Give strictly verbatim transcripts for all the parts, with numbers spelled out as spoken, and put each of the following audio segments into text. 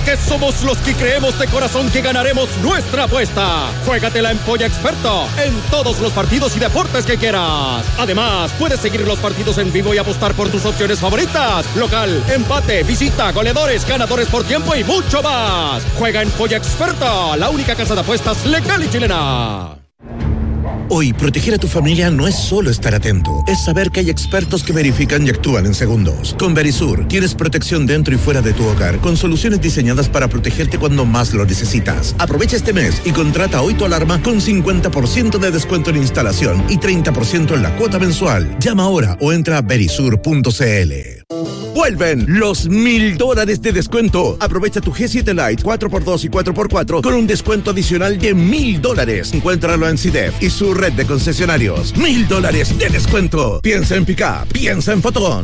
porque somos los que creemos de corazón que ganaremos nuestra apuesta. Juégatela en Polla Experta en todos los partidos y deportes que quieras. Además, puedes seguir los partidos en vivo y apostar por tus opciones favoritas. Local, empate, visita, goleadores, ganadores por tiempo y mucho más. Juega en Polla Experta, la única casa de apuestas legal y chilena. Hoy, proteger a tu familia no es solo estar atento, es saber que hay expertos que verifican y actúan en segundos. Con Verisur, tienes protección dentro y fuera de tu hogar, con soluciones diseñadas para protegerte cuando más lo necesitas. Aprovecha este mes y contrata hoy tu alarma con cincuenta por ciento de descuento en instalación y treinta por ciento en la cuota mensual. Llama ahora o entra a verisur punto c l. Vuelven los mil dólares de descuento. Aprovecha tu G siete Lite cuatro por dos y cuatro por cuatro con un descuento adicional de mil dólares. Encuéntralo en C I D E F y su red de concesionarios. Mil dólares de descuento. Piensa en Pickup, piensa en Fotón.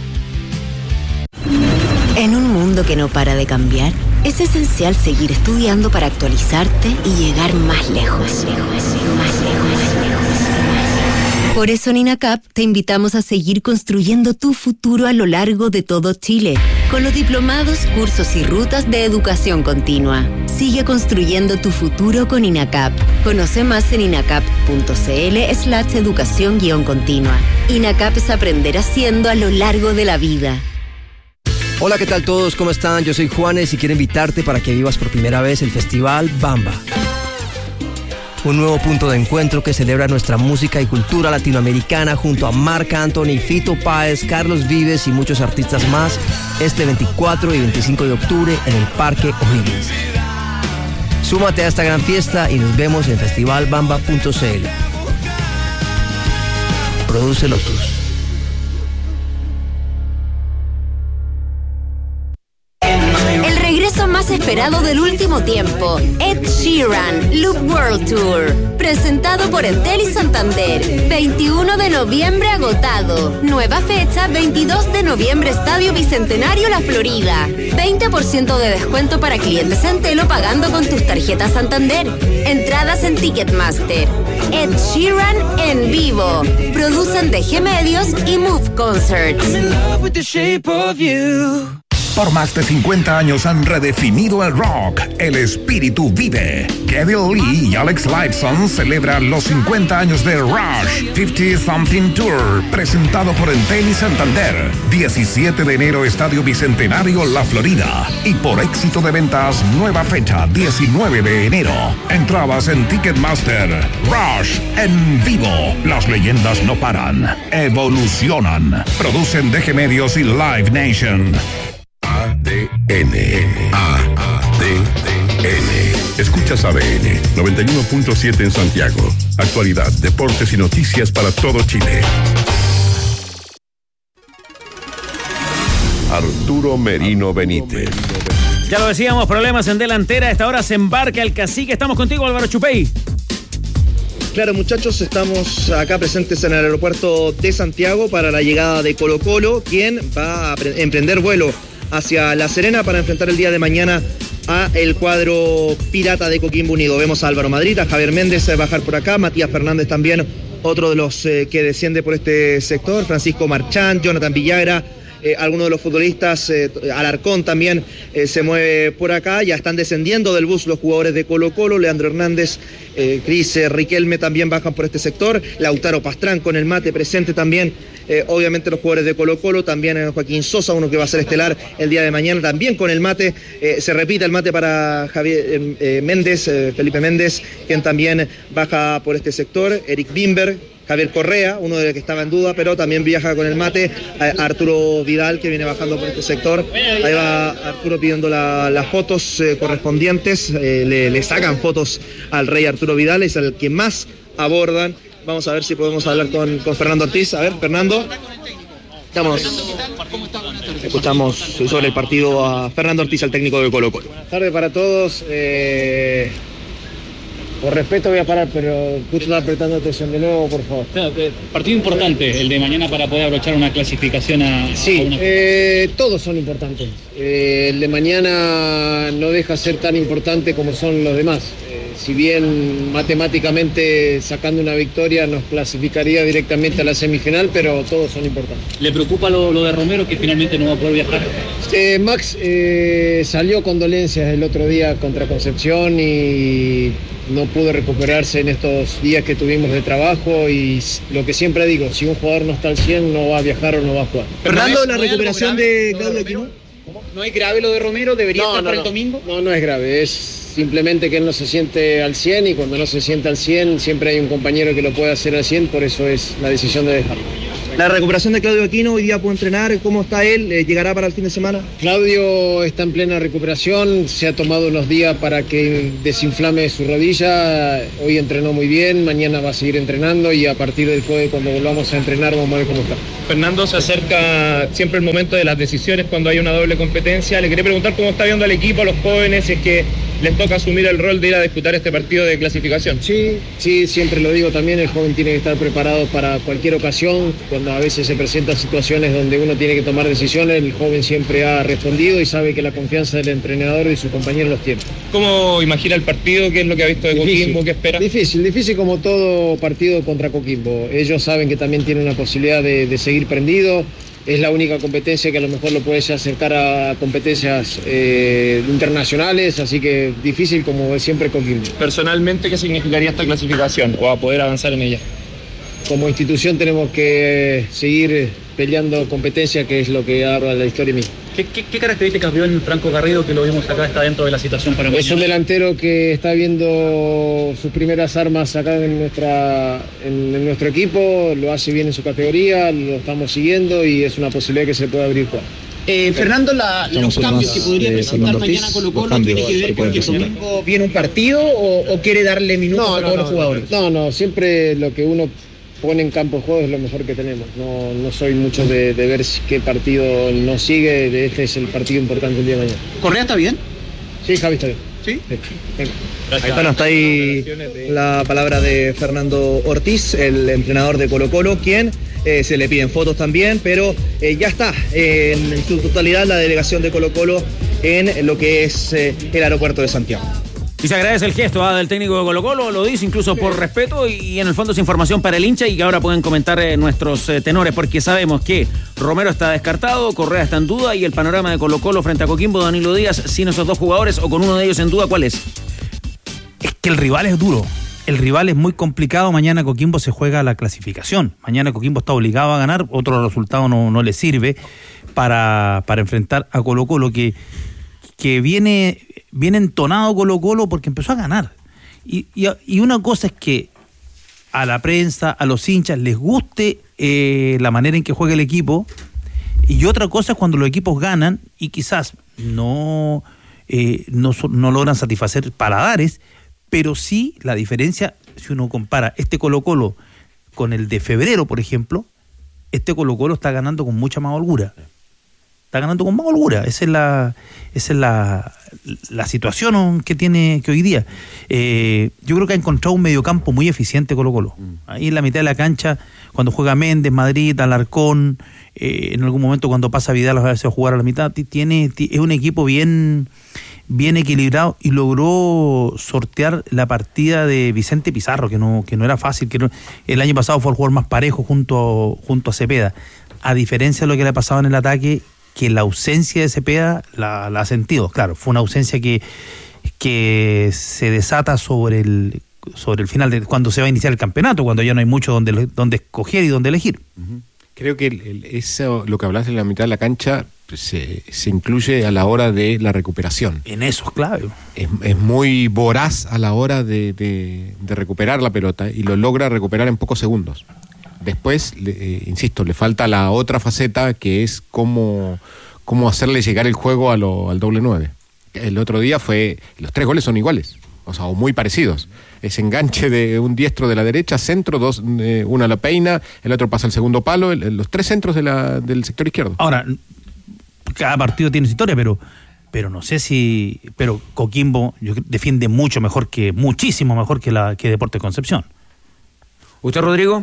En un mundo que no para de cambiar, es esencial seguir estudiando para actualizarte y llegar más lejos. Más lejos, más lejos, más lejos. Por eso en INACAP te invitamos a seguir construyendo tu futuro a lo largo de todo Chile, con los diplomados, cursos y rutas de educación continua. Sigue construyendo tu futuro con INACAP. Conoce más en inacap punto c l slash educación guión continua. INACAP es aprender haciendo a lo largo de la vida. Hola, ¿qué tal todos? ¿Cómo están? Yo soy Juanes y quiero invitarte para que vivas por primera vez el Festival Bamba. Un nuevo punto de encuentro que celebra nuestra música y cultura latinoamericana junto a Marc Anthony, Fito Páez, Carlos Vives y muchos artistas más este veinticuatro y veinticinco de octubre en el Parque O'Higgins. Súmate a esta gran fiesta y nos vemos en festival bamba punto c l. Produce Lotus. Más esperado del último tiempo, Ed Sheeran Loop World Tour, presentado por Entel y Santander. veintiuno de noviembre agotado. Nueva fecha, veintidós de noviembre, Estadio Bicentenario, La Florida. veinte por ciento de descuento para clientes Entel o pagando con tus tarjetas Santander. Entradas en Ticketmaster. Ed Sheeran en vivo. Producen D G Medios y Move Concerts. Por más de cincuenta años han redefinido el rock. El espíritu vive. Kevin Lee y Alex Lifeson celebran los cincuenta años de Rush cincuenta Something Tour, presentado por Entel y Santander. diecisiete de enero, Estadio Bicentenario, La Florida. Y por éxito de ventas, nueva fecha, diecinueve de enero. Entradas en Ticketmaster. Rush en vivo. Las leyendas no paran, evolucionan. Producen D G Medios y Live Nation. A D N. A D N. Escuchas A D N noventa y uno punto siete en Santiago. Actualidad, deportes y noticias para todo Chile. Arturo Merino Benítez. Ya lo decíamos, problemas en delantera. A esta hora se embarca el Cacique. Estamos contigo, Álvaro Chupey. Claro, muchachos, estamos acá presentes en el aeropuerto de Santiago para la llegada de Colo Colo, quien va a emprender vuelo hacia La Serena para enfrentar el día de mañana a el cuadro pirata de Coquimbo Unido. Vemos a Álvaro Madrid, a Javier Méndez bajar por acá, Matías Fernández también, otro de los eh, que desciende por este sector, Francisco Marchán, Jonathan Villagra, eh, algunos de los futbolistas, eh, Alarcón también eh, se mueve por acá, ya están descendiendo del bus los jugadores de Colo Colo, Leandro Hernández, eh, Cris eh, Riquelme también bajan por este sector, Lautaro Pastrán con el mate presente también, eh, obviamente los jugadores de Colo Colo, también eh, Joaquín Sosa, uno que va a ser estelar el día de mañana, también con el mate, eh, se repite el mate para Javier eh, eh, Méndez, eh, Felipe Méndez, quien también baja por este sector, Eric Bimber, Javier Correa, uno de los que estaba en duda, pero también viaja con el mate, a Arturo Vidal, que viene bajando por este sector. Ahí va Arturo pidiendo la, las fotos eh, correspondientes, eh, le, le sacan fotos al rey Arturo Vidal, es el que más abordan. Vamos a ver si podemos hablar con, con Fernando Ortiz. A ver, Fernando. Estamos, escuchamos sobre el partido a Fernando Ortiz, el técnico de Colo Colo. Buenas tardes para todos. Eh... Por respeto voy a parar, pero justo está apretando atención de nuevo, por favor. Partido importante, el de mañana para poder abrochar una clasificación a... Sí, a una... eh, todos son importantes. Eh, el de mañana no deja ser tan importante como son los demás. Eh, si bien matemáticamente sacando una victoria nos clasificaría directamente a la semifinal, pero todos son importantes. ¿Le preocupa lo, lo de Romero, que finalmente no va a poder viajar? Eh, Max eh, salió con dolencias el otro día contra Concepción y no pudo recuperarse en estos días que tuvimos de trabajo, y lo que siempre digo, si un jugador no está al cien, no va a viajar o no va a jugar. Fernando, ¿la recuperación de Claudio Aquino? ¿No es grave lo de Romero? ¿Debería no, estar no, para no. el domingo? No, no es grave, es simplemente que él no se siente al cien, y cuando no se siente al cien siempre hay un compañero que lo puede hacer al cien, por eso es la decisión de dejarlo. La recuperación de Claudio Aquino, hoy día puede entrenar, ¿cómo está él? ¿Llegará para el fin de semana? Claudio está en plena recuperación, se ha tomado unos días para que desinflame su rodilla, hoy entrenó muy bien, mañana va a seguir entrenando y a partir del jueves, cuando volvamos a entrenar, vamos a ver cómo está. Fernando, se acerca siempre el momento de las decisiones cuando hay una doble competencia. Le quería preguntar cómo está viendo al equipo, a los jóvenes, si es que les toca asumir el rol de ir a disputar este partido de clasificación. Sí, sí, siempre lo digo también, el joven tiene que estar preparado para cualquier ocasión. Cuando a veces se presentan situaciones donde uno tiene que tomar decisiones, el joven siempre ha respondido y sabe que la confianza del entrenador y su compañero los tiene. ¿Cómo imagina el partido? ¿Qué es lo que ha visto de Difícil. Coquimbo? ¿Qué espera? Difícil, difícil como todo partido contra Coquimbo. Ellos saben que también tienen una posibilidad de, de seguir prendido. Es la única competencia que a lo mejor lo puede acercar a competencias eh, internacionales, así que difícil como siempre Coquimbo. Personalmente, ¿qué significaría esta clasificación o a poder avanzar en ella? Como institución tenemos que seguir peleando competencia, que es lo que habla la historia misma. ¿Qué, qué, qué características vio en Franco Garrido, que lo vimos acá, está dentro de la situación para mañana? Es un delantero que está viendo sus primeras armas acá en, nuestra, en, en nuestro equipo, lo hace bien en su categoría, lo estamos siguiendo y es una posibilidad que se pueda abrir jugar. Eh, Fernando, la, los cambios que podría presentar mañana Colo Colo, ¿tiene que ver con que domingo viene un partido o, o quiere darle minutos no, a todos no, los jugadores? No, no, siempre lo que uno pone en campo de juego es lo mejor que tenemos. No, no soy mucho de, de ver qué partido nos sigue, este es el partido importante el día de mañana. ¿Correa está bien? Sí, Javi está bien. ¿Sí? Sí. Ahí está, no, está ahí la palabra de Fernando Ortiz, el entrenador de Colo Colo, quien eh, se le piden fotos también, pero eh, ya está eh, en su totalidad la delegación de Colo Colo en lo que es eh, el aeropuerto de Santiago. Y se agradece el gesto ¿ah? del técnico de Colo Colo, lo dice incluso por respeto y en el fondo es información para el hincha y que ahora pueden comentar eh, nuestros eh, tenores, porque sabemos que Romero está descartado, Correa está en duda y el panorama de Colo Colo frente a Coquimbo, Danilo Díaz, sin esos dos jugadores o con uno de ellos en duda, ¿cuál es? Es que el rival es duro, el rival es muy complicado, mañana Coquimbo se juega la clasificación, mañana Coquimbo está obligado a ganar, otro resultado no, no le sirve para, para enfrentar a Colo Colo que, que viene... Viene entonado Colo Colo porque empezó a ganar. Y, y, y una cosa es que a la prensa, a los hinchas, les guste eh, la manera en que juega el equipo. Y otra cosa es cuando los equipos ganan y quizás no, eh, no, no logran satisfacer paladares, pero sí la diferencia, si uno compara este Colo Colo con el de febrero, por ejemplo, este Colo Colo está ganando con mucha más holgura. Está ganando con más holgura. Esa es la, esa es la, la situación que tiene que hoy día. Eh, yo creo que ha encontrado un mediocampo muy eficiente Colo Colo. Ahí en la mitad de la cancha, cuando juega Méndez, Madrid, Alarcón, eh, en algún momento cuando pasa Vidal a veces a jugar a la mitad, tiene, es un equipo bien, bien equilibrado y logró sortear la partida de Vicente Pizarro, que no, que no era fácil. Que no, el año pasado fue el jugador más parejo junto, junto a Cepeda. A diferencia de lo que le ha pasado en el ataque, que la ausencia de Cepeda la, la ha sentido. Claro, fue una ausencia que, que se desata sobre el sobre el final de cuando se va a iniciar el campeonato, cuando ya no hay mucho donde, donde escoger y donde elegir. Uh-huh. Creo que el, el, eso, lo que hablas en la mitad de la cancha se, se incluye a la hora de la recuperación. En eso es clave. Es, es muy voraz a la hora de, de, de recuperar la pelota y lo logra recuperar en pocos segundos. Después, le, eh, insisto, le falta la otra faceta que es cómo, cómo hacerle llegar el juego a lo, al doble nueve. El otro día fue, los tres goles son iguales, o sea, o muy parecidos. Ese enganche de un diestro de la derecha, centro, dos, eh, una la peina, el otro pasa al segundo palo, el, los tres centros de la, del sector izquierdo. Ahora, cada partido tiene su historia, pero, pero no sé si, pero Coquimbo yo, defiende mucho mejor que, muchísimo mejor que la que Deportes Concepción. ¿Usted, Rodrigo?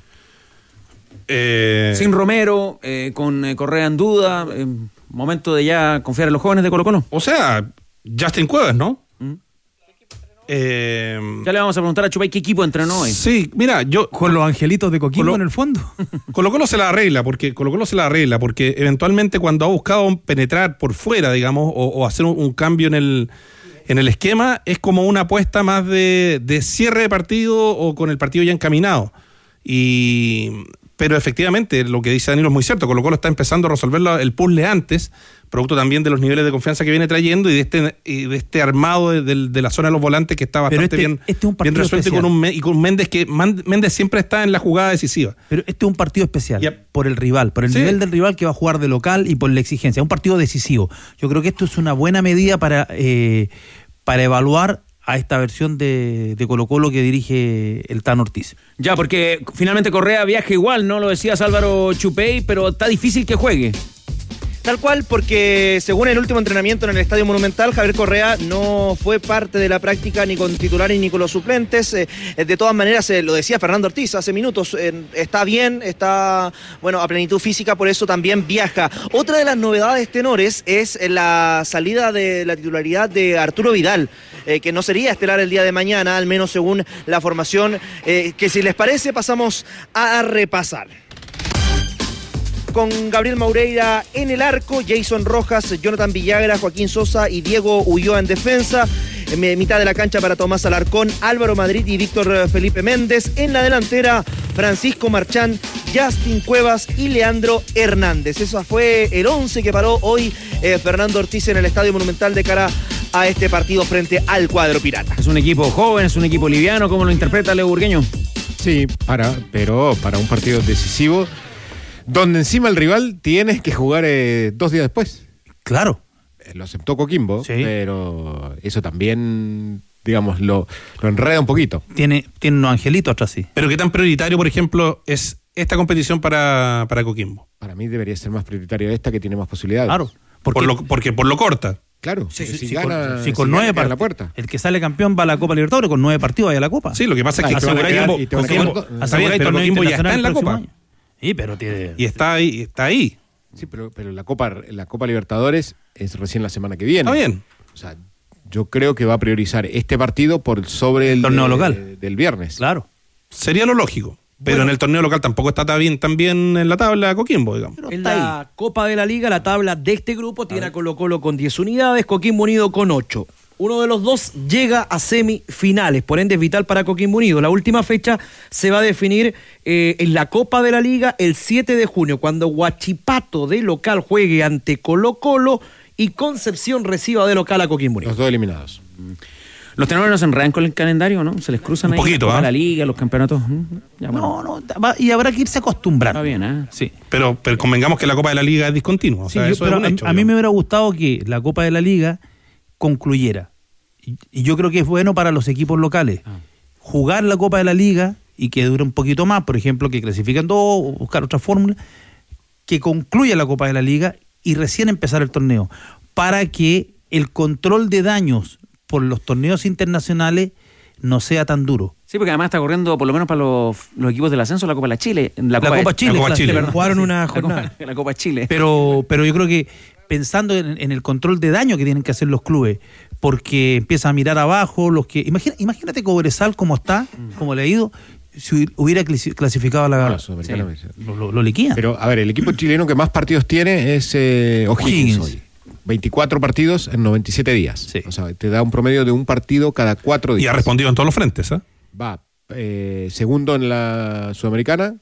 Eh... Sin Romero, eh, con eh, Correa en duda, eh, momento de ya confiar en los jóvenes de Colo Colo. O sea, Justin Cuevas, ¿no? ¿Mm? Eh, ya le vamos a preguntar a Chupay qué equipo entrenó hoy. Sí, mira, yo... Con los angelitos de Coquimbo Colo, en el fondo. Colo Colo se la arregla, porque Colo Colo se la arregla, porque eventualmente cuando ha buscado penetrar por fuera, digamos, o, o hacer un, un cambio en el, en el esquema, es como una apuesta más de, de cierre de partido o con el partido ya encaminado. Y... Pero efectivamente, lo que dice Danilo es muy cierto. Colo Colo está empezando a resolver el puzzle antes, producto también de los niveles de confianza que viene trayendo y de este y de este armado de, de, de la zona de los volantes que está bastante este, bien, este es un bien resuelto y con, un, y con Méndez, que Méndez siempre está en la jugada decisiva. Pero este es un partido especial yep. por el rival, por el sí. nivel del rival que va a jugar de local y por la exigencia. Un partido decisivo. Yo creo que esto es una buena medida para, eh, para evaluar a esta versión de, de Colo Colo que dirige el Tano Ortiz. Ya, porque finalmente Correa viaja igual, ¿no? Lo decías Álvaro Chupey, pero está difícil que juegue. Tal cual, porque según el último entrenamiento en el Estadio Monumental, Javier Correa no fue parte de la práctica ni con titulares ni con los suplentes. Eh, de todas maneras, eh, lo decía Fernando Ortiz hace minutos, eh, está bien, está bueno a plenitud física, por eso también viaja. Otra de las novedades tenores es la salida de la titularidad de Arturo Vidal, eh, que no sería estelar el día de mañana, al menos según la formación, eh, que si les parece pasamos a repasar. Con Gabriel Maureira en el arco, Jason Rojas, Jonathan Villagra, Joaquín Sosa y Diego Ulloa en defensa. En mitad de la cancha para Tomás Alarcón, Álvaro Madrid y Víctor Felipe Méndez. En la delantera, Francisco Marchán, Justin Cuevas y Leandro Hernández. Eso fue el once que paró hoy eh, Fernando Ortiz en el Estadio Monumental de cara a este partido frente al cuadro pirata. Es un equipo joven, es un equipo liviano, ¿cómo lo interpreta Leo Burgueño? Sí, para, pero para un partido decisivo, donde encima el rival tiene que jugar eh, dos días después. Claro. Eh, lo aceptó Coquimbo, sí. Pero eso también, digamos, lo, lo enreda un poquito. Tiene, tiene unos angelitos atrás, sí. Pero ¿qué tan prioritario, por ejemplo, es esta competición para, para Coquimbo? Para mí debería ser más prioritario esta, que tiene más posibilidades. Claro. Porque por lo, porque por lo corta. Claro, sí, sí, si sí, gana, con, si con si nueve gana, la puerta. El que sale campeón va a la Copa Libertadores, con nueve partidos va a la Copa. Sí, lo que pasa es que Coquimbo ya está en la Copa. Sí, pero tiene... Y está ahí, está ahí. Sí, pero, pero la Copa, la Copa Libertadores es recién la semana que viene. Está bien. O sea, yo creo que va a priorizar este partido por sobre el, el torneo de, local de, del viernes. Claro. Sería lo lógico. Pero bueno, en el torneo local tampoco está tan bien, tan bien en la tabla Coquimbo, digamos. En la ahí. Copa de la Liga, la tabla de este grupo tiene a Colo Colo con diez unidades, Coquimbo Unido con ocho. Uno de los dos llega a semifinales, por ende es vital para Coquimbo Unido. La última fecha se va a definir eh, en la Copa de la Liga el siete de junio, cuando Huachipato de local juegue ante Colo Colo y Concepción reciba de local a Coquimbo Unido. Los dos eliminados. Los tenores no se enredan con el calendario, ¿no? Se les cruzan un ahí poquito, a ¿eh? la liga, los campeonatos. Ya, bueno. No, no, va, y habrá que irse acostumbrando. Está bien, ¿eh? Sí. Pero, pero convengamos que la Copa de la Liga es discontinua. O sí, sea, yo, eso pero es un hecho, a, a mí me hubiera gustado que la Copa de la Liga concluyera. Y, y yo creo que es bueno para los equipos locales ah. jugar la Copa de la Liga y que dure un poquito más, por ejemplo, que clasifiquen dos o buscar otra fórmula, que concluya la Copa de la Liga y recién empezar el torneo, para que el control de daños por los torneos internacionales no sea tan duro. Sí, porque además está corriendo, por lo menos para los, los equipos del ascenso, la Copa de la Chile. La Copa, la Copa de, Chile, la Copa claro, Chile. Pero jugaron una jornada. La, la Copa Chile. Pero, pero yo creo que pensando en, en el control de daño que tienen que hacer los clubes, porque empiezan a mirar abajo, los que imagina, imagínate Cobresal como está, como le ha ido, si hubiera clasificado a la no, sí, lo, lo, lo liquidan. Pero, a ver, el equipo chileno que más partidos tiene es eh, O'Higgins hoy. veinticuatro partidos en noventa y siete días. Sí. O sea, te da un promedio de un partido cada cuatro días. Y ha respondido en todos los frentes, ¿eh? Va eh, segundo en la Sudamericana,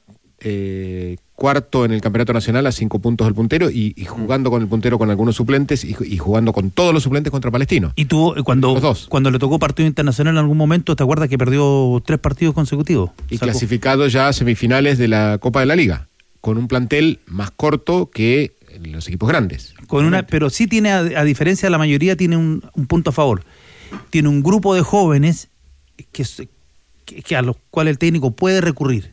eh, cuarto en el Campeonato Nacional a cinco puntos del puntero y, y jugando con el puntero con algunos suplentes y, y jugando con todos los suplentes contra Palestino. Y tuvo, cuando, cuando le tocó partido internacional en algún momento, ¿te acuerdas que perdió tres partidos consecutivos? Y Salvo. clasificado ya a semifinales de la Copa de la Liga, con un plantel más corto que los equipos grandes. Con una, pero sí tiene, a, a diferencia de la mayoría, tiene un, un punto a favor. Tiene un grupo de jóvenes que, que, que a los cuales el técnico puede recurrir.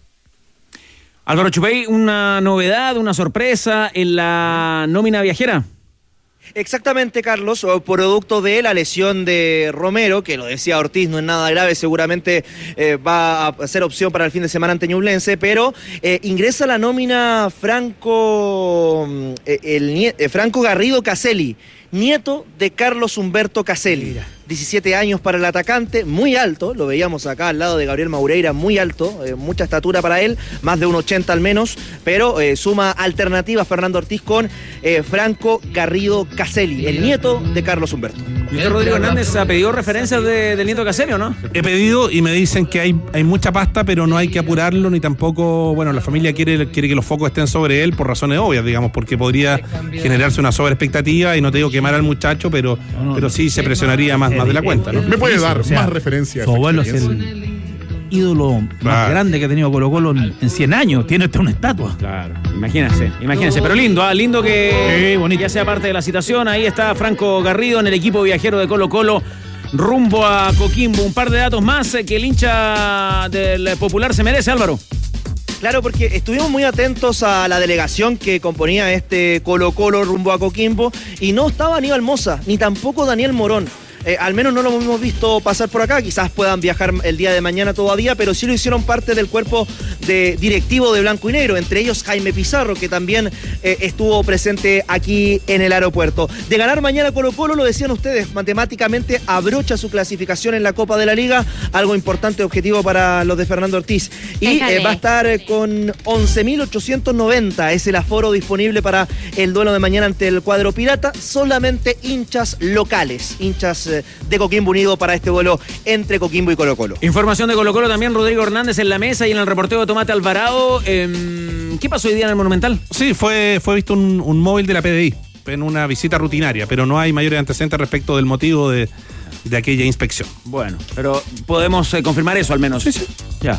Álvaro Chupey, una novedad, una sorpresa en la nómina viajera. Exactamente, Carlos, producto de la lesión de Romero, que lo decía Ortiz, no es nada grave, seguramente eh, va a ser opción para el fin de semana ante Ñublense, pero eh, ingresa la nómina Franco, eh, el, eh, Franco Garrido Caselli, nieto de Carlos Humberto Caselli. Mira. diecisiete años para el atacante, muy alto, lo veíamos acá al lado de Gabriel Maureira, muy alto, eh, mucha estatura para él, más de un ochenta al menos, pero eh, suma alternativa Fernando Ortiz con eh, Franco Garrido Caselli, el nieto de Carlos Humberto. ¿Y usted, Rodrigo Hernández, ha pedido referencias de, del nieto Caselli o no? He pedido y me dicen que hay, hay mucha pasta, pero no hay que apurarlo, ni tampoco, bueno, la familia quiere, quiere que los focos estén sobre él por razones obvias, digamos, porque podría generarse una sobreexpectativa y no te digo quemar al muchacho, pero, no, no, pero sí se presionaría más, más de la cuenta, ¿no? ¿Me puede dar o sea, más referencias? Su abuelo es el ídolo más claro. grande que ha tenido Colo Colo en, en cien años, tiene hasta una estatua. Claro, imagínense, imagínense, pero lindo, ¿ah? lindo que sí, ya sea parte de la citación. Ahí está Franco Garrido en el equipo viajero de Colo Colo rumbo a Coquimbo. Un par de datos más que el hincha del Popular se merece, Álvaro. Claro, porque estuvimos muy atentos a la delegación que componía este Colo Colo rumbo a Coquimbo y no estaba Aníbal Mosa, ni tampoco Daniel Morón. Eh, al menos no lo hemos visto pasar por acá, quizás puedan viajar el día de mañana todavía, pero sí lo hicieron parte del cuerpo de directivo de Blanco y Negro, entre ellos Jaime Pizarro, que también eh, estuvo presente aquí en el aeropuerto. De ganar mañana Colo Colo, lo decían ustedes, matemáticamente abrocha su clasificación en la Copa de la Liga, algo importante, objetivo para los de Fernando Ortiz. Y eh, va a estar con once mil ochocientos noventa, es el aforo disponible para el duelo de mañana ante el cuadro pirata, solamente hinchas locales, hinchas de Coquimbo Unido para este vuelo entre Coquimbo y Colo Colo. Información de Colo Colo también, Rodrigo Hernández en la mesa y en el reporteo de Tomate Alvarado. Eh, ¿Qué pasó hoy día en el Monumental? Sí, fue, fue visto un, un móvil de la P D I en una visita rutinaria, pero no hay mayores antecedentes respecto del motivo de, de aquella inspección. Bueno, pero podemos eh, confirmar eso al menos. Sí, sí. Ya.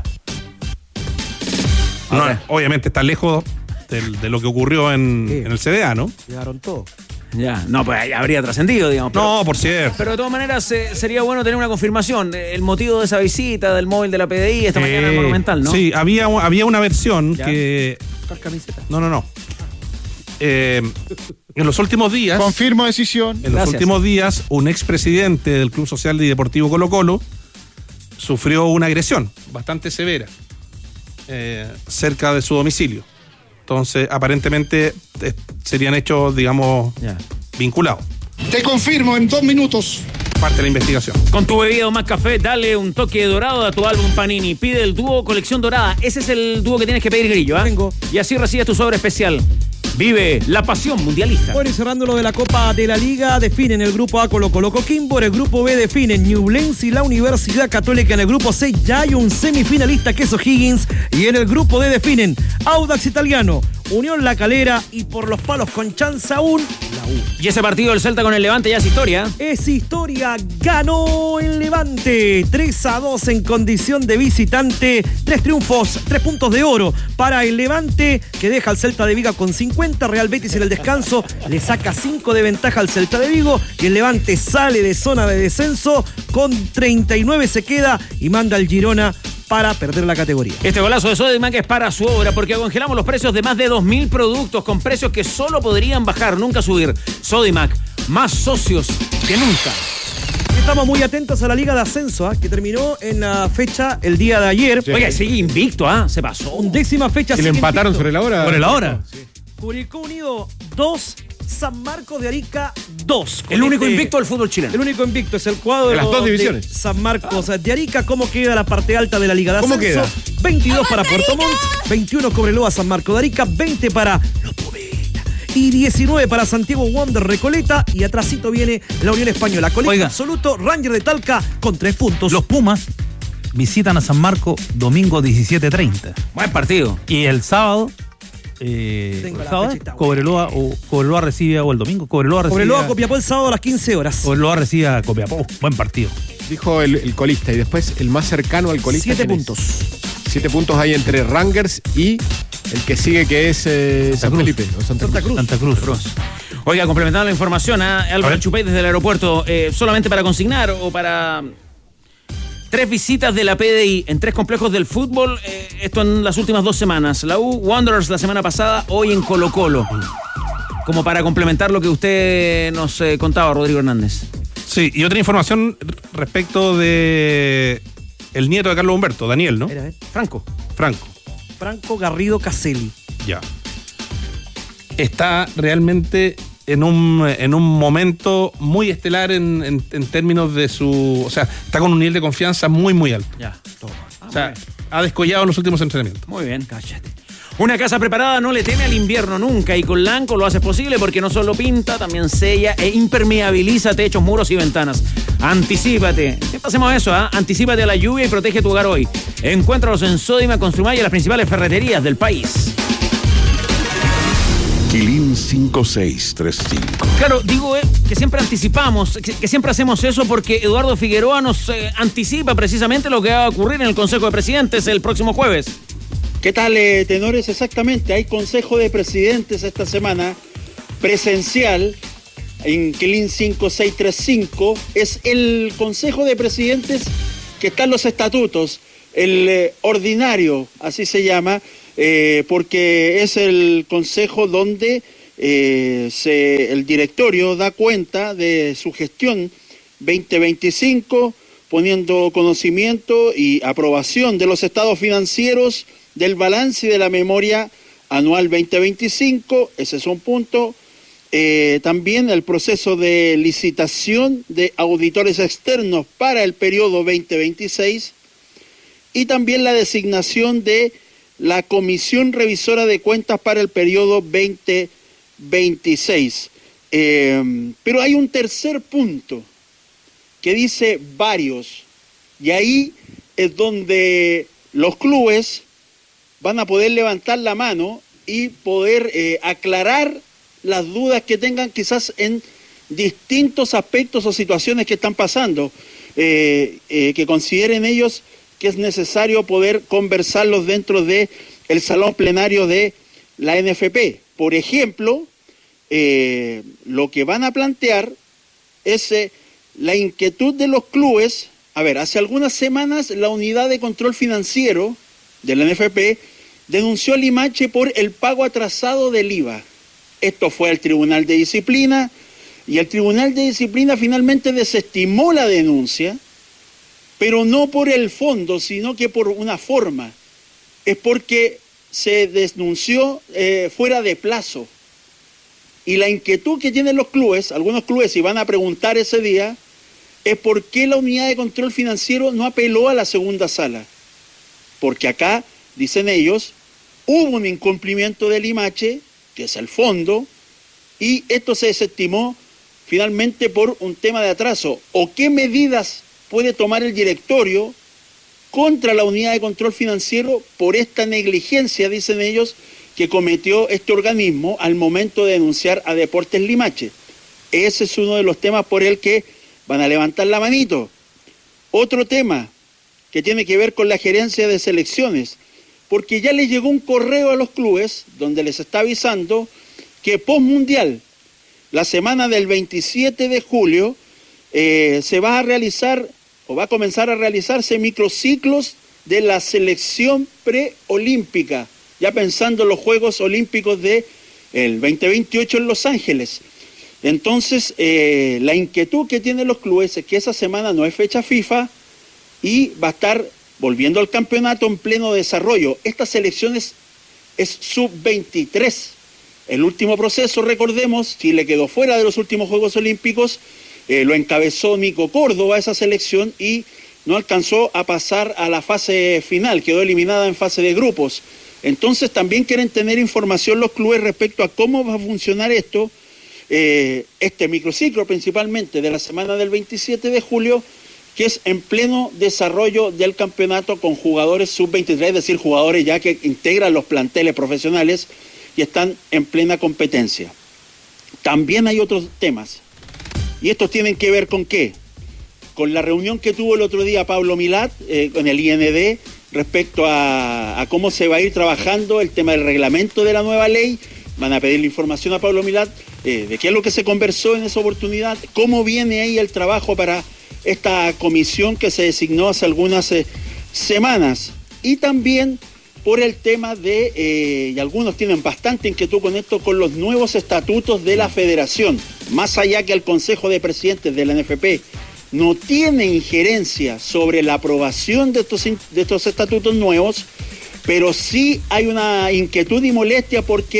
No, obviamente está lejos de, de lo que ocurrió en, en el C D A, ¿no? Llegaron todos. Ya, no, pues ya habría trascendido, digamos. Pero, no, por cierto. Pero de todas maneras eh, sería bueno tener una confirmación. El motivo de esa visita, del móvil de la P D I esta eh, mañana en el Monumental, ¿no? Sí, había, había una versión ¿Ya? que... No, no, no. Eh, en los últimos días... Confirmo decisión. En Gracias. los últimos días, un expresidente del Club Social y Deportivo Colo Colo sufrió una agresión bastante severa eh, cerca de su domicilio. Entonces, aparentemente eh, serían hechos, digamos, yeah. vinculados. Te confirmo en dos minutos. Parte de la investigación. Con tu bebida o más café, dale un toque dorado a tu álbum Panini. Pide el dúo Colección Dorada. Ese es el dúo que tienes que pedir, Grillo, ¿eh? Tengo. Y así recibes tu sobre especial. Vive la pasión mundialista. Bueno, y cerrando lo de la Copa de la Liga, definen el grupo A Colo Colo Coquimbo, en el grupo B definen Ñublense y la Universidad Católica, en el grupo C ya hay un semifinalista que es O'Higgins, y en el grupo D definen Audax Italiano, Unión La Calera y por los palos con chance aún la U. Y ese partido del Celta con el Levante ya es historia. Es historia, ganó el Levante tres a dos en condición de visitante, tres triunfos, tres puntos de oro para el Levante, que deja al Celta de Vigo con cincuenta. Real Betis en el descanso le saca cinco de ventaja al Celta de Vigo y el Levante sale de zona de descenso con treinta y nueve, se queda y manda al Girona para perder la categoría. Este golazo de Sodimac es para su obra porque congelamos los precios de más de dos mil productos con precios que solo podrían bajar, nunca subir. Sodimac, más socios que nunca. Estamos muy atentos a la Liga de Ascenso, ¿eh? que terminó en la fecha el día de ayer. Sí. Oiga, sigue invicto, ¿ah? ¿eh? Se pasó. Undécima fecha. Y le empataron invicto. sobre la hora. Sobre la hora. Sí. Curicó Unido dos, San Marcos de Arica dos. El único este, invicto del fútbol chileno. El único invicto es el cuadro de las dos divisiones. De San Marcos de Arica. ¿Cómo queda la parte alta de la Liga de Ascenso? ¿Cómo queda? veintidós para Puerto Montt, veintiuno Cobreloa San Marcos de Arica, veinte para Los Poveda y diecinueve para Santiago Wander Recoleta, y atrasito viene la Unión Española. Colista Oiga. absoluto, Ranger de Talca con tres puntos. Los Pumas visitan a San Marcos domingo diecisiete treinta. Buen partido. Y el sábado Eh, ¿sábado? Cobreloa o Cobreloa recibe o el domingo Cobreloa recibe Cobreloa Copiapó el sábado a las quince horas. Cobreloa recibe a Copiapó. Buen partido. Dijo el, el colista y después el más cercano al colista. Siete puntos. Siete puntos hay entre Rangers y el que sigue, que es eh, San Felipe. ¿no? Santa, Santa Cruz. Santa Cruz. Cruz. Oiga, complementando la información, ¿eh? Álvaro Chupay desde el aeropuerto, eh, solamente para consignar o para tres visitas de la P D I en tres complejos del fútbol, eh, esto en las últimas dos semanas. La U, Wanderers la semana pasada, hoy en Colo Colo. Como para complementar lo que usted nos eh, contaba, Rodrigo Hernández. Sí, y otra información respecto de el nieto de Carlos Humberto, Daniel, ¿no? Era, ¿eh? Franco. Franco. Franco Garrido Caselli. Ya. Está realmente en un, en un momento muy estelar en, en, en términos de su... O sea, está con un nivel de confianza muy, muy alto. Ya, todo. Ah, o sea, ha descollado en los últimos entrenamientos. Muy bien, cállate. Una casa preparada no le teme al invierno nunca y con Lanco lo haces posible porque no solo pinta, también sella e impermeabiliza techos, muros y ventanas. Anticípate. Siempre hacemos eso, ¿ah? ¿eh? Anticípate a la lluvia y protege tu hogar hoy. Encuéntralos en Sodimac, Construmac y en las principales ferreterías del país. Quilín cinco seis tres cinco. Claro, digo eh, que siempre anticipamos, que, que siempre hacemos eso porque Eduardo Figueroa nos eh, anticipa precisamente lo que va a ocurrir en el Consejo de Presidentes el próximo jueves. ¿Qué tal, eh, tenores? Exactamente, hay Consejo de Presidentes esta semana, presencial, en Quilín cinco seis tres cinco. Es el Consejo de Presidentes que están los estatutos, el eh, ordinario, así se llama, eh, porque es el consejo donde eh, se, el directorio da cuenta de su gestión veinte veinticinco, poniendo conocimiento y aprobación de los estados financieros, del balance y de la memoria anual veinte veinticinco, ese es un punto. Eh, también el proceso de licitación de auditores externos para el periodo veinte veintiséis y también la designación de la Comisión Revisora de Cuentas para el periodo veinte veintiséis. Eh, pero hay un tercer punto que dice varios, y ahí es donde los clubes van a poder levantar la mano y poder eh, aclarar las dudas que tengan quizás en distintos aspectos o situaciones que están pasando, eh, eh, que consideren ellos que es necesario poder conversarlos dentro de el salón plenario de la N F P. Por ejemplo, eh, lo que van a plantear es eh, la inquietud de los clubes. A ver, hace algunas semanas la Unidad de Control Financiero de la N F P denunció a Limache por el pago atrasado del I V A. Esto fue al Tribunal de Disciplina y el Tribunal de Disciplina finalmente desestimó la denuncia, pero no por el fondo, sino que por una forma. Es porque se denunció eh, fuera de plazo. Y la inquietud que tienen los clubes, algunos clubes, y van a preguntar ese día, es por qué la Unidad de Control Financiero no apeló a la segunda sala. Porque acá, dicen ellos, hubo un incumplimiento del Limache, que es el fondo, y esto se desestimó finalmente por un tema de atraso. ¿O qué medidas puede tomar el directorio contra la Unidad de Control Financiero por esta negligencia, dicen ellos, que cometió este organismo al momento de denunciar a Deportes Limache? Ese es uno de los temas por el que van a levantar la manito. Otro tema que tiene que ver con la gerencia de selecciones, porque ya les llegó un correo a los clubes donde les está avisando que postmundial, la semana del veintisiete de julio, eh, se va a realizar o va a comenzar a realizarse microciclos de la selección preolímpica, ya pensando en los Juegos Olímpicos de el veinte veintiocho en Los Ángeles. Entonces, eh, la inquietud que tienen los clubes es que esa semana no es fecha FIFA y va a estar volviendo al campeonato en pleno desarrollo. Esta selección es, es sub veintitrés. El último proceso, recordemos, Chile quedó fuera de los últimos Juegos Olímpicos, eh, lo encabezó Nico Córdoba esa selección y no alcanzó a pasar a la fase final, quedó eliminada en fase de grupos. Entonces también quieren tener información los clubes respecto a cómo va a funcionar esto, eh, este microciclo principalmente de la semana del veintisiete de julio, que es en pleno desarrollo del campeonato con jugadores sub veintitrés, es decir, jugadores ya que integran los planteles profesionales y están en plena competencia. También hay otros temas, y estos tienen que ver con qué, con la reunión que tuvo el otro día Pablo Milat eh, con el I N D respecto a, a cómo se va a ir trabajando el tema del reglamento de la nueva ley. Van a pedirle información a Pablo Milat eh, de qué es lo que se conversó en esa oportunidad, cómo viene ahí el trabajo para esta comisión que se designó hace algunas eh, semanas. Y también por el tema de, eh, y algunos tienen bastante inquietud con esto, con los nuevos estatutos de la federación. Más allá que el Consejo de Presidentes de la N F P no tiene injerencia sobre la aprobación de estos, de estos estatutos nuevos, pero sí hay una inquietud y molestia porque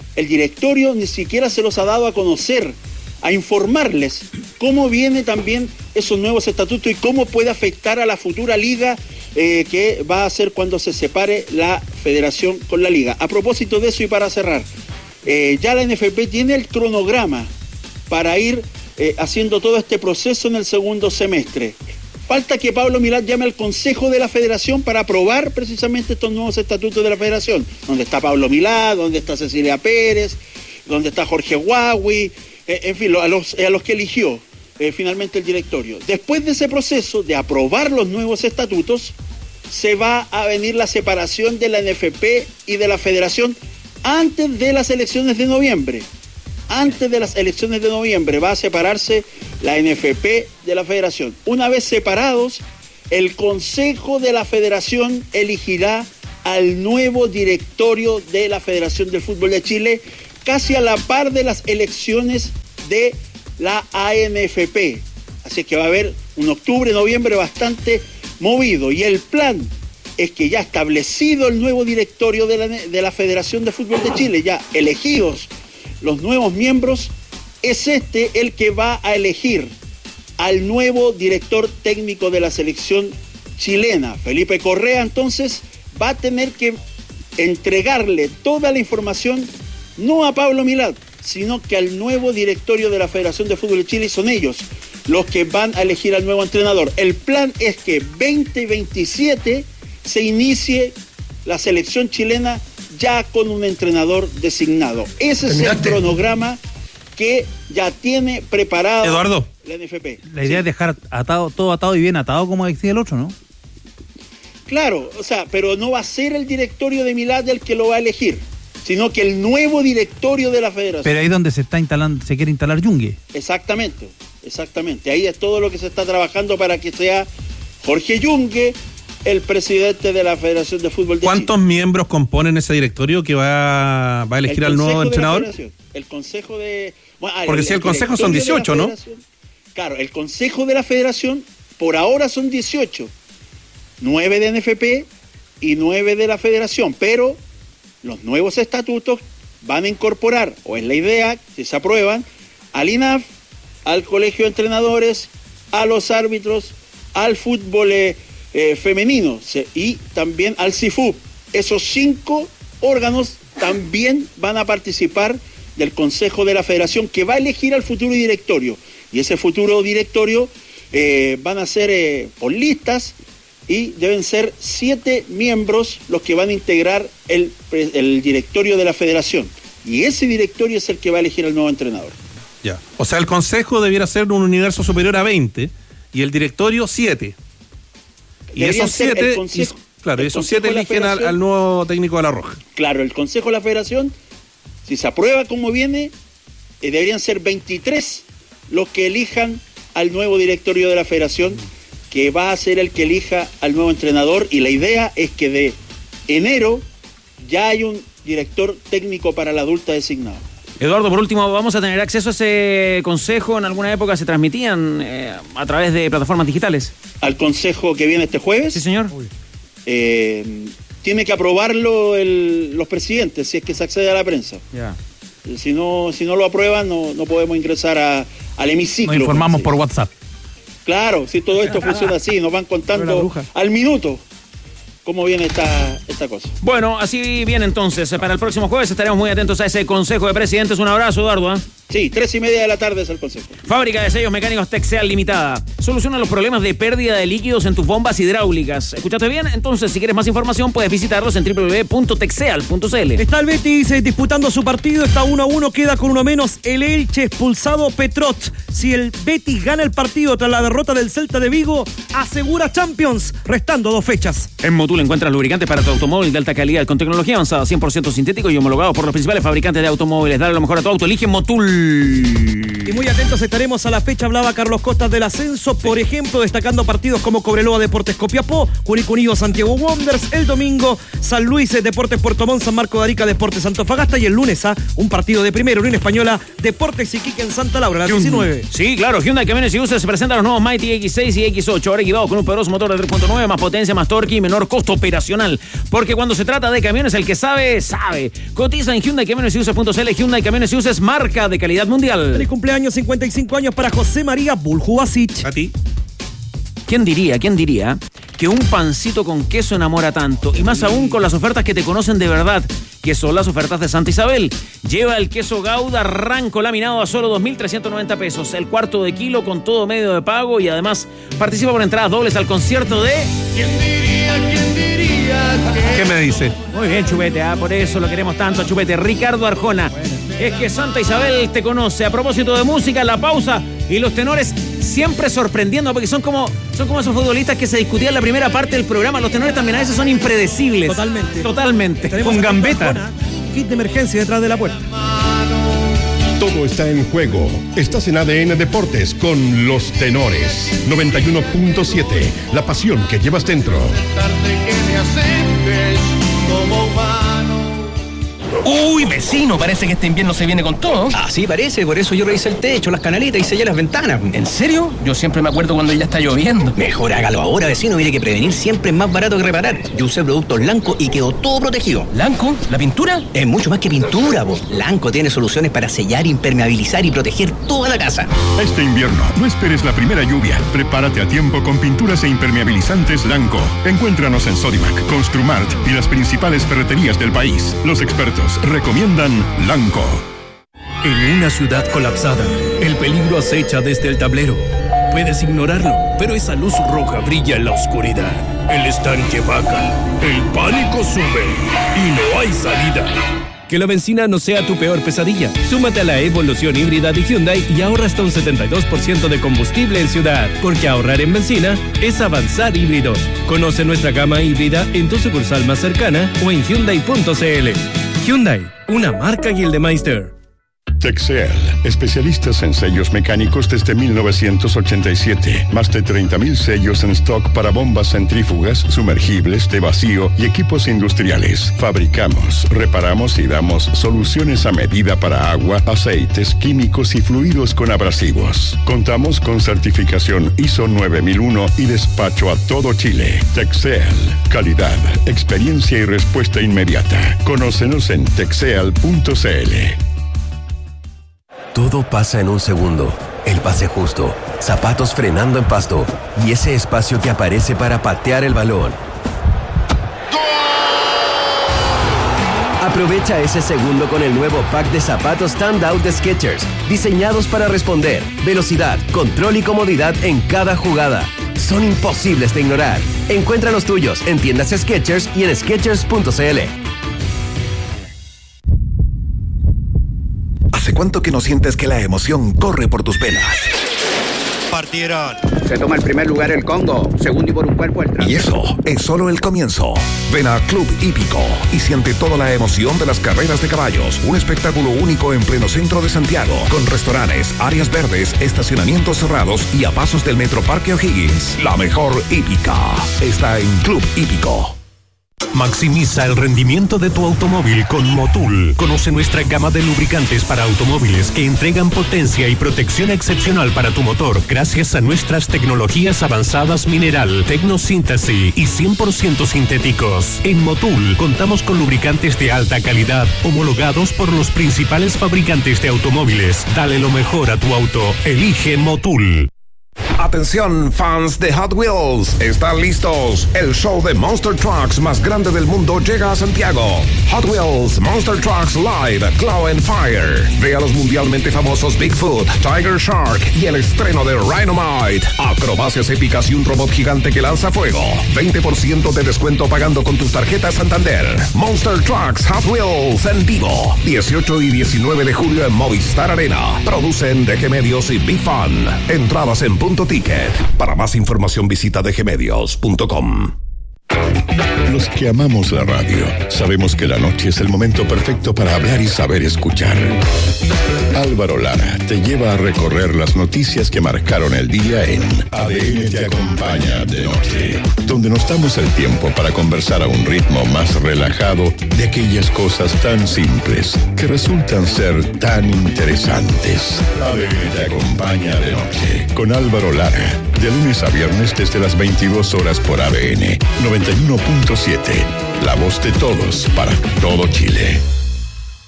el directorio ni siquiera se los ha dado a conocer, a informarles cómo vienen también esos nuevos estatutos y cómo puede afectar a la futura liga eh, que va a ser cuando se separe la federación con la liga. A propósito de eso y para cerrar, eh, ya la N F P tiene el cronograma para ir eh, haciendo todo este proceso en el segundo semestre. Falta que Pablo Milad llame al Consejo de la Federación para aprobar precisamente estos nuevos estatutos de la Federación, donde está Pablo Milad, donde está Cecilia Pérez, donde está Jorge Huawei, eh, en fin, a los, a los que eligió eh, finalmente el directorio. Después de ese proceso de aprobar los nuevos estatutos, se va a venir la separación de la N F P y de la Federación antes de las elecciones de noviembre. Antes de las elecciones de noviembre va a separarse la N F P de la Federación. Una vez separados, el Consejo de la Federación elegirá al nuevo directorio de la Federación del Fútbol de Chile, casi a la par de las elecciones de la A N F P. Así que va a haber un octubre, noviembre bastante movido. Y el plan es que ya establecido el nuevo directorio de la, de la Federación de Fútbol de Chile, ya elegidos los nuevos miembros, es este el que va a elegir al nuevo director técnico de la selección chilena. Felipe Correa, entonces, va a tener que entregarle toda la información no a Pablo Milad, sino que al nuevo directorio de la Federación de Fútbol de Chile, y son ellos los que van a elegir al nuevo entrenador. El plan es que veinte veintisiete se inicie la selección chilena ya con un entrenador designado. Ese es el cronograma que ya tiene preparado Eduardo, la N F P. La idea Sí. es dejar atado, todo atado y bien atado, como decía el otro, ¿no? Claro, o sea, pero no va a ser el directorio de Milad el que lo va a elegir, sino que el nuevo directorio de la Federación. Pero ahí es donde se está instalando, se quiere instalar Yungue. Exactamente, exactamente. Ahí es todo lo que se está trabajando para que sea Jorge Yungue el presidente de la Federación de Fútbol de ¿Cuántos Chile. miembros componen ese directorio que va, va a elegir El al nuevo Consejo de la entrenador? Federación, El Consejo de... bueno, ah, Porque si el Consejo son directorio de la dieciocho, ¿no? Federación. Claro, el Consejo de la Federación por ahora son dieciocho. nueve de N F P y nueve de la Federación, pero los nuevos estatutos van a incorporar, o es la idea, si se aprueban, al I N A F, al Colegio de Entrenadores, a los árbitros, al fútbol eh, eh, femenino se, y también al C I F U. Esos cinco órganos también van a participar del Consejo de la Federación, que va a elegir al futuro directorio. Y ese futuro directorio eh, van a ser eh, por listas, y deben ser siete miembros los que van a integrar el, el directorio de la Federación. Y ese directorio es el que va a elegir al nuevo entrenador. Ya. O sea, el Consejo debiera ser un universo superior a veinte y el directorio siete. Y Deberían esos ser el siete, consejo- y- claro, el esos Consejo siete de la eligen al, Federación. al nuevo técnico de la Roja. Claro, el Consejo de la Federación, si se aprueba como viene, eh, deberían ser veintitrés los que elijan al nuevo directorio de la Federación, que va a ser el que elija al nuevo entrenador, y la idea es que de enero ya hay un director técnico para la adulta designado. Eduardo, por último, ¿vamos a tener acceso a ese consejo? En alguna época se transmitían eh, a través de plataformas digitales. ¿Al consejo que viene este jueves? Sí, señor. Eh, tiene que aprobarlo el- los presidentes, si es que se accede a la prensa. Ya. Si no, si no lo aprueban, no, no podemos ingresar a, al hemiciclo. Nos informamos como por WhatsApp. se dice. Claro, si todo esto funciona así, nos van contando al minuto cómo viene esta, esta cosa. Bueno, así viene entonces. Para el próximo jueves estaremos muy atentos a ese Consejo de Presidentes. Un abrazo, Eduardo. ¿eh? Sí, tres y media de la tarde es el consejo. Fábrica de sellos mecánicos Texeal Limitada. Soluciona los problemas de pérdida de líquidos en tus bombas hidráulicas. ¿Escuchaste bien? Entonces, si quieres más información, puedes visitarlos en doble u doble u doble u punto texeal punto c l. Está el Betis eh, disputando su partido, está uno a uno, queda con uno menos el Elche, expulsado Petrot. Si el Betis gana el partido tras la derrota del Celta de Vigo, asegura Champions, restando dos fechas. En Motul encuentras lubricantes para tu automóvil de alta calidad con tecnología avanzada, cien por ciento sintético y homologado por los principales fabricantes de automóviles. Dale lo mejor a tu auto, elige Motul. Y muy atentos estaremos a la fecha, hablaba Carlos Costas del ascenso, por ejemplo, destacando partidos como Cobreloa Deportes Copiapó, Curicó Unido Santiago Wanderers, el domingo San Luis Deportes Puerto Montt, San Marco de Arica Deportes Antofagasta y el lunes a un partido de primera, Unión Española Deportes Iquique en Santa Laura, a las diecinueve. Sí, claro, Hyundai Camiones y Buses se presentan los nuevos Mighty X seis y X ocho, ahora equipados con un poderoso motor de tres punto nueve, más potencia, más torque y menor costo operacional, porque cuando se trata de camiones, el que sabe, sabe. Cotiza en Hyundai Camiones y Buses punto c l. Hyundai Camiones y Buses, marca de calidad mundial. Feliz cumpleaños, cincuenta y cinco años para José María Buljubasic. A ti. ¿Quién diría, quién diría que un pancito con queso enamora tanto? Y más aún con las ofertas que te conocen de verdad, que son las ofertas de Santa Isabel. Lleva el queso Gouda Ranco laminado a solo dos mil trescientos noventa pesos, el cuarto de kilo con todo medio de pago, y además participa por entradas dobles al concierto de... ¿Quién diría, quién diría que... ¿Qué me dice? Muy bien, Chupete, ¿ah? Por eso lo queremos tanto a Chupete. Ricardo Arjona. Es que Santa Isabel te conoce. A propósito de música, la pausa y los tenores siempre sorprendiendo, porque son como, son como esos futbolistas que se discutían en la primera parte del programa. Los tenores también a veces son impredecibles. Totalmente. Totalmente. Con gambeta. Kit de emergencia detrás de la puerta. Todo está en juego. Estás en A D N Deportes con los tenores. noventa y uno punto siete. La pasión que llevas dentro. que me aceptes como humano. Uy, vecino, parece que este invierno se viene con todo. Ah, sí, parece. Por eso yo revisé el techo, las canalitas y sellé las ventanas. ¿En serio? Yo siempre me acuerdo cuando ya está lloviendo. Mejor hágalo ahora, vecino. Mire que prevenir siempre es más barato que reparar. Yo usé productos Lanco y quedó todo protegido. ¿Lanco? ¿La pintura? Es mucho más que pintura, vos. Lanco tiene soluciones para sellar, impermeabilizar y proteger toda la casa. Este invierno, no esperes la primera lluvia. Prepárate a tiempo con pinturas e impermeabilizantes Lanco. Encuéntranos en Sodimac, Construmart y las principales ferreterías del país. Los expertos recomiendan Lanco. En una ciudad colapsada, el peligro acecha desde el tablero. Puedes ignorarlo, pero esa luz roja brilla en la oscuridad. El estanque baja, el pánico sube y no hay salida. Que la benzina no sea tu peor pesadilla. Súmate a la evolución híbrida de Hyundai y ahorra hasta un setenta y dos por ciento de combustible en ciudad. Porque ahorrar en benzina es avanzar híbridos. Conoce nuestra gama híbrida en tu sucursal más cercana o en Hyundai punto c l. Hyundai, una marca Gildemeister. Texel, especialistas en sellos mecánicos desde mil novecientos ochenta y siete. Más de treinta mil sellos en stock para bombas centrífugas, sumergibles, de vacío y equipos industriales. Fabricamos, reparamos y damos soluciones a medida para agua, aceites, químicos y fluidos con abrasivos. Contamos con certificación I S O nueve mil uno y despacho a todo Chile. Texel, calidad, experiencia y respuesta inmediata. Conócenos en texel punto c l. Todo pasa en un segundo. El pase justo, zapatos frenando en pasto y ese espacio que aparece para patear el balón. Aprovecha ese segundo con el nuevo pack de zapatos Standout de Skechers, diseñados para responder, velocidad, control y comodidad en cada jugada. Son imposibles de ignorar. Encuentra los tuyos en tiendas Skechers y en skechers punto c l. ¿Hace cuánto que no sientes que la emoción corre por tus venas? Partieron. Se toma el primer lugar el Congo, segundo y por un cuerpo el Y eso es solo el comienzo. Ven a Club Hípico y siente toda la emoción de las carreras de caballos. Un espectáculo único en pleno centro de Santiago, con restaurantes, áreas verdes, estacionamientos cerrados y a pasos del Metro Parque O'Higgins. La mejor hípica está en Club Hípico. Maximiza el rendimiento de tu automóvil con Motul. Conoce nuestra gama de lubricantes para automóviles que entregan potencia y protección excepcional para tu motor gracias a nuestras tecnologías avanzadas mineral, tecnosíntesis y cien por ciento sintéticos. En Motul contamos con lubricantes de alta calidad homologados por los principales fabricantes de automóviles. Dale lo mejor a tu auto. Elige Motul. Atención, fans de Hot Wheels, ¿están listos? El show de Monster Trucks más grande del mundo llega a Santiago. Hot Wheels Monster Trucks Live Claw and Fire. Ve a los mundialmente famosos Bigfoot, Tiger Shark y el estreno de Rhinomite. Acrobacias épicas y un robot gigante que lanza fuego. veinte por ciento de descuento pagando con tus tarjetas Santander. Monster Trucks Hot Wheels en vivo. dieciocho y diecinueve de julio en Movistar Arena. Producen D G Medios y Big Fun. Entradas en Punto Ticket. Para más información visita d g medios punto com. Los que amamos la radio sabemos que la noche es el momento perfecto para hablar y saber escuchar. Álvaro Lara te lleva a recorrer las noticias que marcaron el día en A D N Te Acompaña de Noche, donde nos damos el tiempo para conversar a un ritmo más relajado de aquellas cosas tan simples que resultan ser tan interesantes. A D N Te Acompaña de Noche con Álvaro Lara, de lunes a viernes desde las veintidós horas por A D N noventa y uno punto siete, la voz de todos para todo Chile.